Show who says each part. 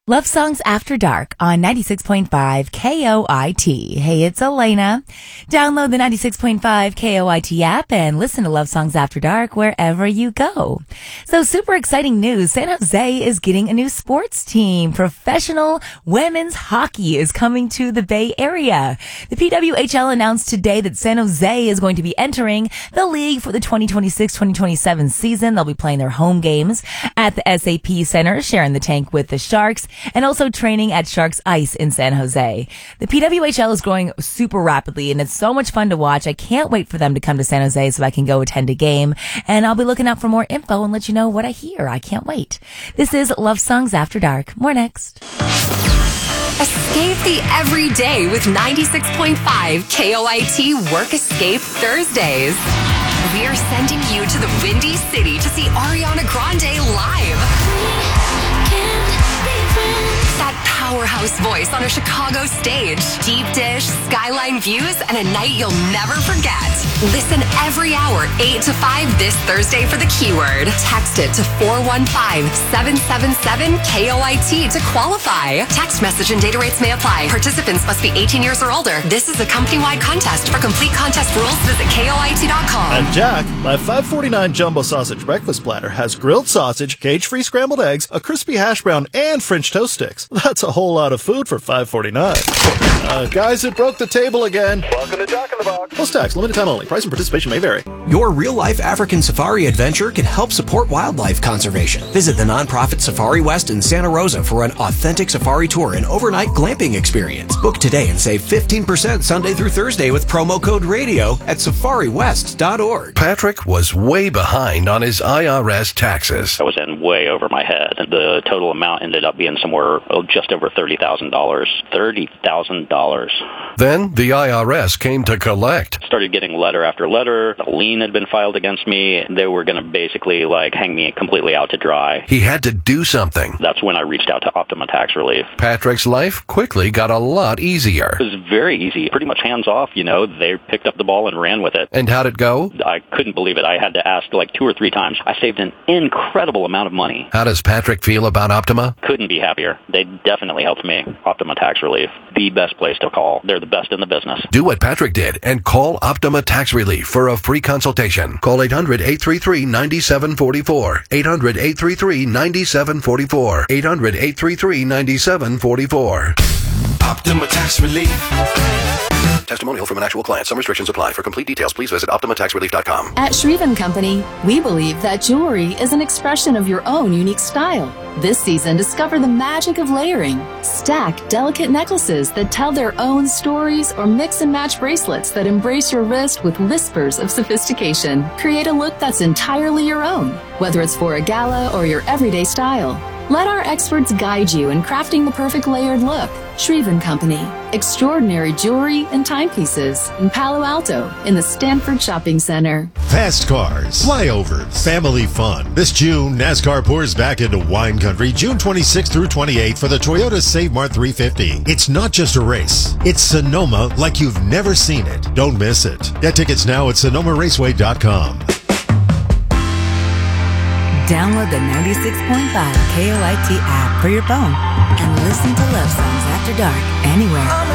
Speaker 1: Love Songs After Dark on 96.5 KOIT. Hey, it's Elena. Download the 96.5 KOIT app and listen to Love Songs After Dark wherever you go. So super exciting news. San Jose is getting a new sports team. Professional women's hockey is coming to the Bay Area. The PWHL announced today that San Jose is going to be entering the league for the 2026-2027 season. They'll be playing their home games at the SAP Center, sharing the tank with the Sharks, and also training at Sharks Ice in San Jose. The PWHL is growing super rapidly, and it's so much fun to watch. I can't wait for them to come to San Jose so I can go attend a game, and I'll be looking out for more info and let you know what I hear. I can't wait. This is Love Songs After Dark. More next.
Speaker 2: Escape the everyday with 96.5 KOIT Work Escape Thursdays. We are sending you to the Windy City to see Ariana Grande live. That powerhouse voice on a Chicago stage. Deep dish, skyline views, and a night you'll never forget. Listen every hour, 8 to 5 this Thursday for the keyword. Text it to 415-777-KOIT to qualify. Text message and data rates may apply. Participants must be 18 years or older. This is a company-wide contest. For complete contest rules, visit KOIT.com.
Speaker 3: And Jack, my $5.49 jumbo sausage breakfast platter has grilled sausage, cage-free scrambled eggs, a crispy hash brown, and French toast sticks. That's a whole lot of food for $5.49. Guys, it broke the table again.
Speaker 4: Welcome to Jack in the Box.
Speaker 3: Plus tax, limited time only. Price and participation may vary.
Speaker 5: Your real-life African safari adventure can help support wildlife conservation. Visit the nonprofit Safari West in Santa Rosa for an authentic safari tour and overnight glamping experience. Book today and save 15% Sunday through Thursday with promo code RADIO at safariwest.org.
Speaker 4: Patrick was way behind on his IRS taxes.
Speaker 6: I was in way over my head. The total amount ended up being somewhere just over $30,000. $30,000.
Speaker 4: Then the IRS came to collect.
Speaker 6: Started getting letter after letter. A lien had been filed against me. They were going to basically hang me completely out to dry.
Speaker 4: He had to do something.
Speaker 6: That's when I reached out to Optima Tax Relief.
Speaker 4: Patrick's life quickly got a lot easier.
Speaker 6: It was very easy, pretty much hands off, They picked up the ball and ran with it.
Speaker 4: And how'd it go?
Speaker 6: I couldn't believe it. I had to ask 2 or 3 times. I saved an incredible amount of money.
Speaker 4: How does Patrick feel about Optima?
Speaker 6: Couldn't be happier. They definitely helped me. Optima Tax Relief, the best place to call. They're the best in the business.
Speaker 4: Do what Patrick did and call Optima Tax Relief for a free consultation. Call 800-833-9744. 800-833-9744. 800-833-9744.
Speaker 7: Optima Tax Relief.
Speaker 4: Testimonial from an actual client. Some restrictions apply. For complete details, please visit OptimaTaxRelief.com.
Speaker 8: At Shreve & Company, we believe that jewelry is an expression of your own unique style. This season, discover the magic of layering. Stack delicate necklaces that tell their own stories or mix and match bracelets that embrace your wrist with whispers of sophistication. Create a look that's entirely your own, whether it's for a gala or your everyday style. Let our experts guide you in crafting the perfect layered look. Shreve & Company. Extraordinary jewelry and timepieces in Palo Alto in the Stanford Shopping Center.
Speaker 9: Fast cars, flyovers, family fun. This June, NASCAR pours back into wine country June 26th through 28th for the Toyota Save Mart 350. It's not just a race. It's Sonoma like you've never seen it. Don't miss it. Get tickets now at SonomaRaceway.com.
Speaker 1: Download the 96.5 KOIT app for your phone and listen to Love Songs After Dark anywhere.